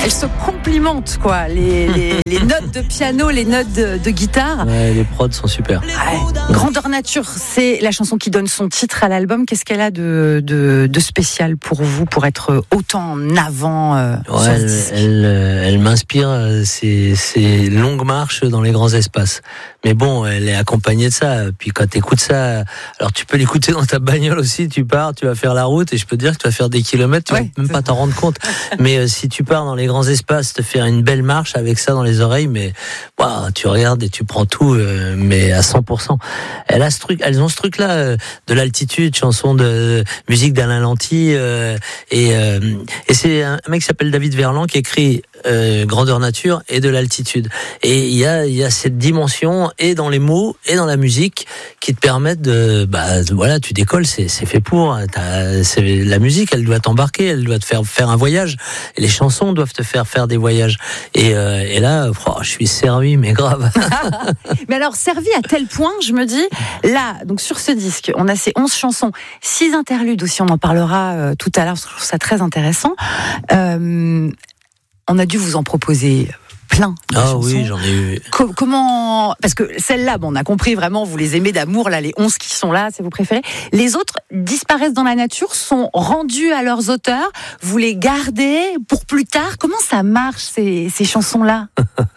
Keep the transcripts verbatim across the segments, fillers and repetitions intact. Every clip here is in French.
elles se complimentent, quoi. Les, les, les notes de piano, les notes de, de guitare. Ouais, les prods sont super. Ouais. Grandeur nature, c'est la chanson qui donne son titre à l'album. Qu'est-ce qu'elle a de, de, de spécial pour vous, pour être autant en avant euh, ouais, sur elle, elle, elle m'inspire ces, ces longues marches dans les grands espaces. Mais bon, elle est accompagnée de ça. Puis quand tu écoutes ça, alors tu peux l'écouter dans ta bagnole aussi. Tu pars, tu vas faire la route, et je peux te dire que tu vas faire des kilomètres, tu ouais, vas même pas t'en rendre compte. Mais euh, si tu pars dans les grands espaces, te faire une belle marche avec ça dans les oreilles, mais wow, tu regardes et tu prends tout, euh, mais à cent pour cent. Elle a ce truc, elles ont ce truc-là euh, de l'altitude, chanson de musique d'Alain Lanty, euh, et, euh, et c'est un mec qui s'appelle David Verland qui écrit euh, Grandeur nature et de l'altitude. Et il y a, il y a cette dimension et dans les mots et dans la musique qui te permettent de, bah voilà, tu décolles, c'est, c'est fait pour. T'as, c'est, la musique, elle doit t'embarquer, elle doit te faire faire un voyage. Et les chansons doivent te faire faire des voyages. Et, euh, et là, oh, je suis servi, mais grave. Mais alors, servi à tel point, je me dis, là, donc sur ce disque, on a ces onze chansons, six interludes aussi, on en parlera euh, tout à l'heure, parce que je trouve ça très intéressant. Euh, on a dû vous en proposer plein de ah chansons. Oui, j'en ai eu. Co- comment, parce que celles-là, bon, on a compris vraiment, vous les aimez d'amour, là, les onze qui sont là, c'est vos préférés. Les autres disparaissent dans la nature, sont rendus à leurs auteurs. Vous les gardez pour plus tard. Comment ça marche, ces, ces chansons-là?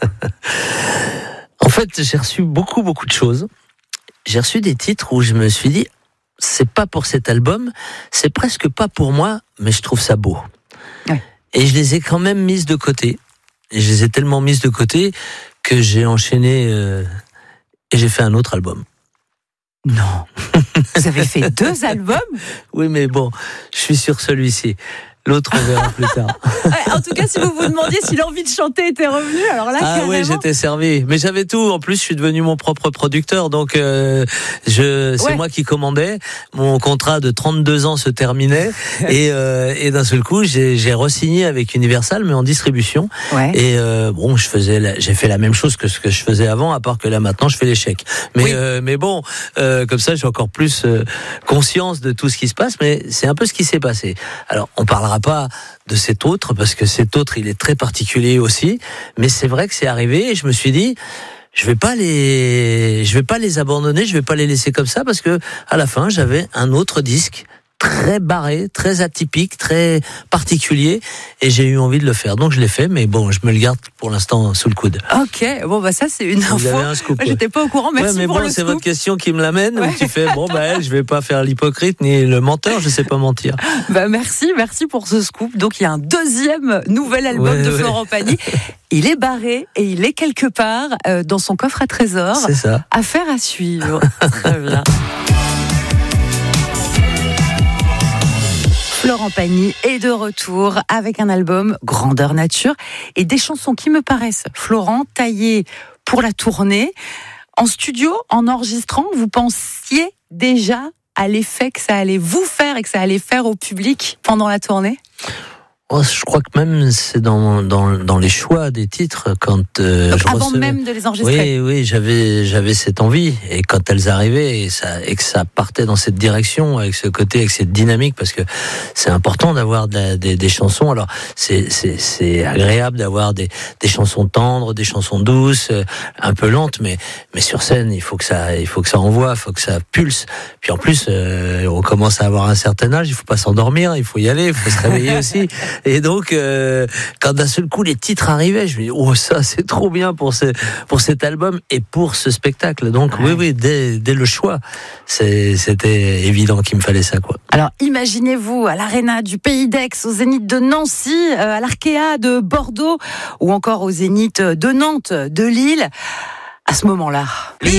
En fait, j'ai reçu beaucoup, beaucoup de choses. J'ai reçu des titres où je me suis dit, c'est pas pour cet album, c'est presque pas pour moi, mais je trouve ça beau. Ouais. Et je les ai quand même mises de côté. Et je les ai tellement mises de côté que j'ai enchaîné euh, et j'ai fait un autre album. Non. Vous avez fait deux albums? Oui, mais bon, je suis sur celui-ci. L'autre, on verra plus tard. Ouais, en tout cas, si vous vous demandiez si l'envie de chanter était revenue, alors là, ah oui, j'étais servi. Mais j'avais tout. En plus, je suis devenu mon propre producteur, donc euh, je, c'est ouais. moi qui commandais. Mon contrat de trente-deux ans se terminait et, euh, et d'un seul coup, j'ai, j'ai re-signé avec Universal, mais en distribution. Ouais. Et euh, bon, je faisais, la, j'ai fait la même chose que ce que je faisais avant, à part que là maintenant, je fais les chèques. Mais oui. euh, mais bon, euh, comme ça, j'ai encore plus euh, conscience de tout ce qui se passe. Mais c'est un peu ce qui s'est passé. Alors, on parlera pas de cet autre parce que cet autre il est très particulier aussi, mais c'est vrai que c'est arrivé et je me suis dit je vais pas les je vais pas les abandonner, je vais pas les laisser comme ça parce que à la fin j'avais un autre disque très barré, très atypique, très particulier et j'ai eu envie de le faire. Donc je l'ai fait, mais bon, je me le garde pour l'instant sous le coude. Ok, bon bah ça c'est une info. Vous avez un scoop. Moi, j'étais pas au courant, merci ouais, mais pour bon, le c'est scoop. Votre question qui me l'amène, ouais. Où tu fais, bon bah je vais pas faire l'hypocrite ni le menteur, je sais pas mentir. Bah merci, merci pour ce scoop. Donc il y a un deuxième nouvel album ouais, de ouais. Florent Pagny. Il est barré et il est quelque part euh, dans son coffre à trésors. C'est ça. Affaire à suivre. Très bien. Florent Pagny est de retour avec un album Grandeur nature et des chansons qui me paraissent, Florent, taillées pour la tournée. En studio, en enregistrant, vous pensiez déjà à l'effet que ça allait vous faire et que ça allait faire au public pendant la tournée ? Oh, je crois que même c'est dans dans dans les choix des titres quand euh, Donc je avant recevais... même de les enregistrer. Oui, oui, j'avais j'avais cette envie et quand elles arrivaient et ça et que ça partait dans cette direction avec ce côté, avec cette dynamique, parce que c'est important d'avoir de la, des des chansons. Alors c'est c'est c'est agréable d'avoir des des chansons tendres, des chansons douces, un peu lentes, mais mais sur scène il faut que ça il faut que ça envoie, il faut que ça pulse. Puis en plus euh, on commence à avoir un certain âge, il faut pas s'endormir, il faut y aller, il faut se réveiller aussi. Et donc, euh, quand d'un seul coup les titres arrivaient, je me dis oh ça c'est trop bien pour ce, pour cet album et pour ce spectacle. Donc ouais. oui oui dès dès le choix, c'est, c'était évident qu'il me fallait ça quoi. Alors imaginez-vous à l'Arena du Pays d'Aix, au Zénith de Nancy, à l'Arkea de Bordeaux ou encore au Zénith de Nantes, de Lille, à ce moment-là.